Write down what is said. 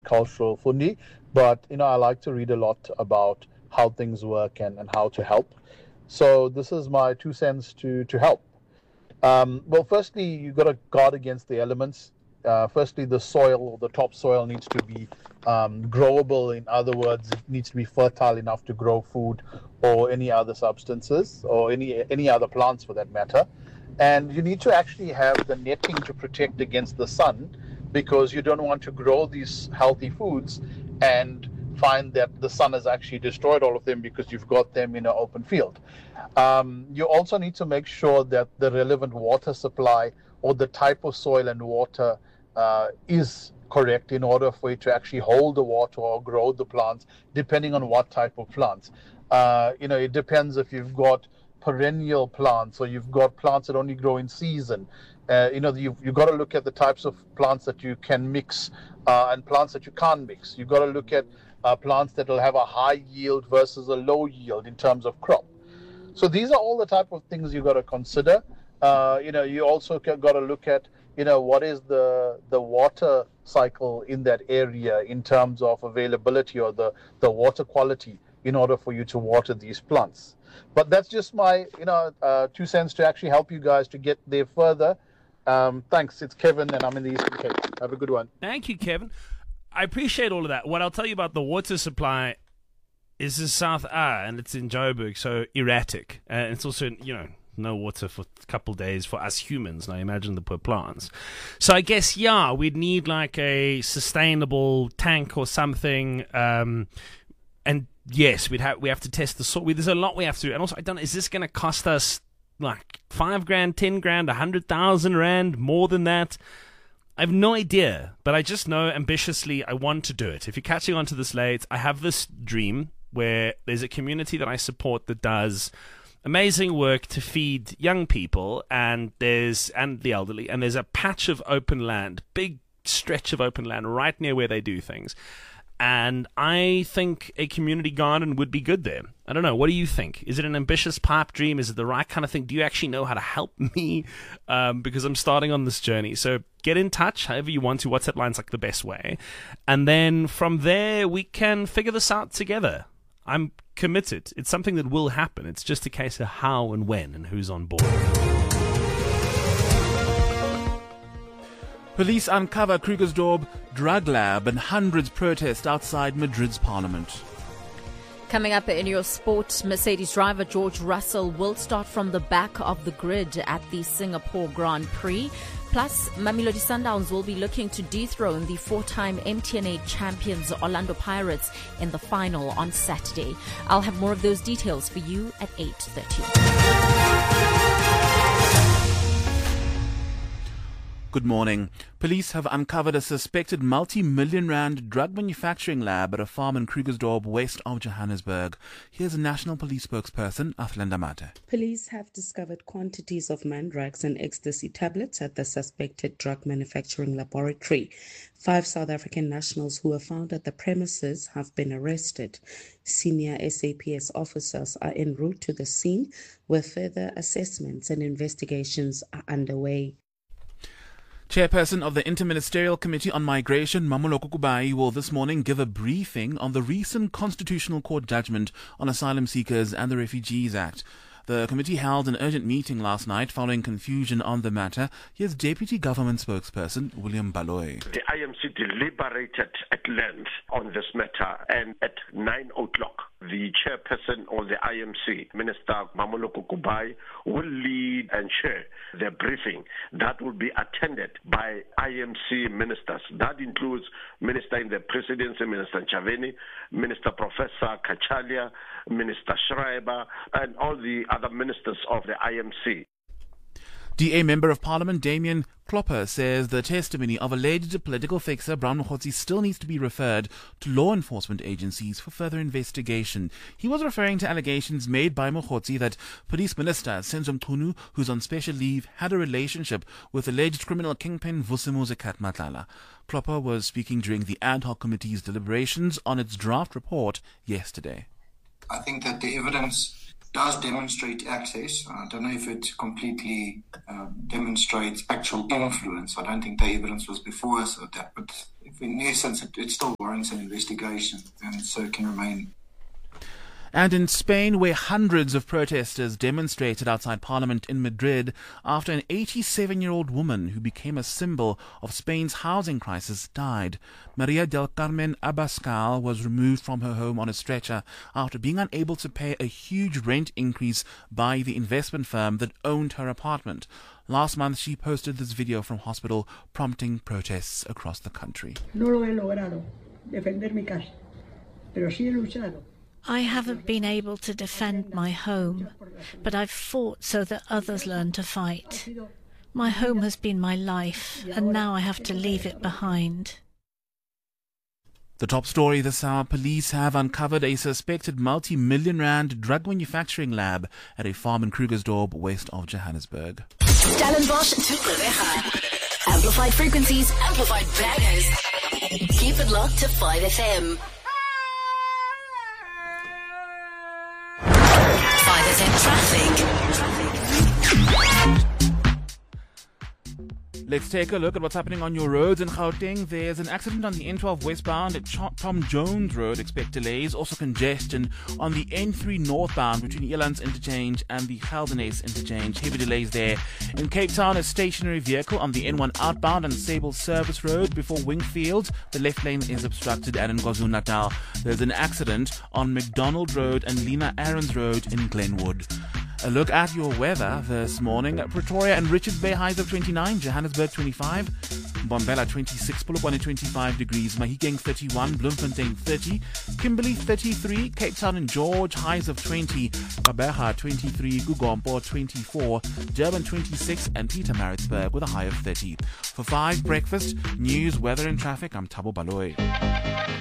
cultural fundi, but I like to read a lot about how things work and how to help. So this is my 2 cents to help. Well, firstly, you've got to guard against the elements. Firstly, the soil or the topsoil needs to be growable. In other words, it needs to be fertile enough to grow food or any other substances or any other plants for that matter. And you need to actually have the netting to protect against the sun, because you don't want to grow these healthy foods and find that the sun has actually destroyed all of them because you've got them in an open field. You also need to make sure that the relevant water supply or the type of soil and water is correct in order for it to actually hold the water or grow the plants, depending on what type of plants. It depends if you've got perennial plants or you've got plants that only grow in season. You've got to look at the types of plants that you can mix and plants that you can't mix. You've got to look at plants that will have a high yield versus a low yield in terms of crop. So these are all the type of things you've got to consider. You also got to look at, what is the water cycle in that area in terms of availability or the water quality in order for you to water these plants. But that's just my, 2 cents to actually help you guys to get there further. Thanks. It's Kevin, and I'm in the Eastern Cape. Have a good one. Thank you, Kevin. I appreciate all of that. What I'll tell you about the water supply is in South and it's in Joburg, so erratic. And it's also, no water for a couple of days for us humans. Now imagine the poor plants. So I guess, we'd need like a sustainable tank or something. And yes, we have to test the soil. There's a lot we have to do. And also, I don't know, is this going to cost us like 5 grand, 10 grand, 100,000 rand, more than that? I have no idea, but I just know ambitiously I want to do it. If you're catching on to this late, I have this dream where there's a community that I support that does amazing work to feed young people and the elderly, and there's a patch of open land, big stretch of open land right near where they do things. And I think a community garden would be good there. I don't know. What do you think? Is it an ambitious pipe dream? Is it the right kind of thing? Do you actually know how to help me? Because I'm starting on this journey. So get in touch however you want to. WhatsApp line's like the best way. And then from there, we can figure this out together. I'm committed. It's something that will happen. It's just a case of how and when and who's on board. Police uncover Krugersdorp drug lab and hundreds protest outside Madrid's parliament. Coming up in your sport, Mercedes driver George Russell will start from the back of the grid at the Singapore Grand Prix. Plus, Mamelodi Sundowns will be looking to dethrone the 4-time MTN 8 champions Orlando Pirates in the final on Saturday. I'll have more of those details for you at 8:30. Good morning. Police have uncovered a suspected multi-million rand drug manufacturing lab at a farm in Krugersdorp, west of Johannesburg. Here's a National Police spokesperson, Athlenda Mate. Police have discovered quantities of man-drugs and ecstasy tablets at the suspected drug manufacturing laboratory. 5 South African nationals who were found at the premises have been arrested. Senior SAPS officers are en route to the scene, where further assessments and investigations are underway. Chairperson of the Interministerial Committee on Migration, Mamoloko Kubai, will this morning give a briefing on the recent Constitutional Court judgment on asylum seekers and the Refugees Act. The committee held an urgent meeting last night following confusion on the matter. Here's Deputy Government Spokesperson William Baloyi. The IMC deliberated at length on this matter, and at 9 o'clock, the chairperson of the IMC, Minister Mamoloko Kubai, will lead and chair the briefing that will be attended by IMC ministers. That includes Minister in the Presidency, Minister Chaveni, Minister Professor Kachalia, Minister Schreiber, and all the other ministers of the IMC. DA Member of Parliament Damian Klopper says the testimony of alleged political fixer Brown Mokgotsi still needs to be referred to law enforcement agencies for further investigation. He was referring to allegations made by Mokgotsi that Police Minister Senzo Mchunu, who's on special leave, had a relationship with alleged criminal kingpin Vusimuzi Matlala. Klopper was speaking during the ad hoc committee's deliberations on its draft report yesterday. I think that the evidence does demonstrate access. I don't know if it completely demonstrates actual influence. I don't think the evidence was before us of that, but in essence, it still warrants an investigation, and so can remain. And in Spain, where hundreds of protesters demonstrated outside Parliament in Madrid after an 87-year-old woman who became a symbol of Spain's housing crisis died. Maria del Carmen Abascal was removed from her home on a stretcher after being unable to pay a huge rent increase by the investment firm that owned her apartment. Last month, she posted this video from hospital, prompting protests across the country. No lo he logrado defender mi casa, pero sí he luchado. I haven't been able to defend my home, but I've fought so that others learn to fight. My home has been my life, and now I have to leave it behind. The top story this hour, police have uncovered a suspected multi-million rand drug manufacturing lab at a farm in Krugersdorp, west of Johannesburg. Stellenbosch to Gruyere. Amplified frequencies, amplified bangers. Keep it locked to 5FM. 5FM traffic. Let's take a look at what's happening on your roads in Gauteng. There's an accident on the N12 westbound at Tom Jones Road. Expect delays. Also congestion on the N3 northbound between Elands Interchange and the Geldenhuys Interchange. Heavy delays there. In Cape Town, a stationary vehicle on the N1 outbound and Sable Service Road before Wingfield. The left lane is obstructed. And in KwaZulu-Natal, there's an accident on McDonald Road and Lena Aarons Road in Glenwood. A look at your weather this morning. Pretoria and Richards Bay highs of 29, Johannesburg 25, Mbombela 26, Polokwane 25 degrees, Mahikeng 31, Bloemfontein 30, Kimberley 33, Cape Town and George highs of 20, Gqeberha 23, Gugompo 24, Durban 26 and Pietermaritzburg with a high of 30. For 5 breakfast, news, weather and traffic, I'm Thabo Baloyi.